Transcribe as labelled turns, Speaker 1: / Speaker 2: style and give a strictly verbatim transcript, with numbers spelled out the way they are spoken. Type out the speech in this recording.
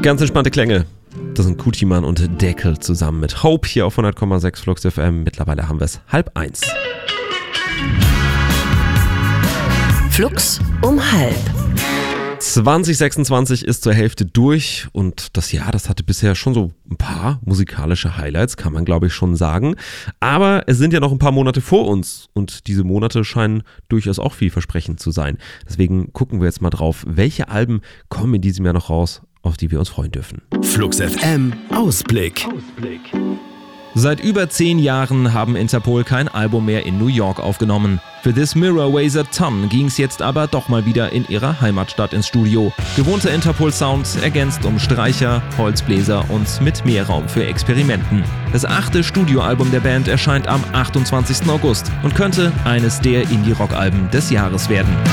Speaker 1: Ganz entspannte Klänge. Das sind Kutiman und Deckel zusammen mit Hope hier auf hundert Komma sechs Flux F M. Mittlerweile haben wir es halb eins.
Speaker 2: Flux um halb.
Speaker 1: zwanzig sechsundzwanzig ist zur Hälfte durch und das Jahr, das hatte bisher schon so ein paar musikalische Highlights, kann man glaube ich schon sagen. Aber es sind ja noch ein paar Monate vor uns und diese Monate scheinen durchaus auch vielversprechend zu sein. Deswegen gucken wir jetzt mal drauf, welche Alben kommen in diesem Jahr noch raus, auf die wir uns freuen dürfen.
Speaker 3: Flux F M Ausblick.
Speaker 4: Seit über zehn Jahren haben Interpol kein Album mehr in New York aufgenommen. Für This Mirror Weighs a Ton ging's jetzt aber doch mal wieder in ihrer Heimatstadt ins Studio. Gewohnter Interpol-Sound ergänzt um Streicher, Holzbläser und mit mehr Raum für Experimenten. Das achte Studioalbum der Band erscheint am achtundzwanzigsten August und könnte eines der Indie-Rock-Alben des Jahres werden.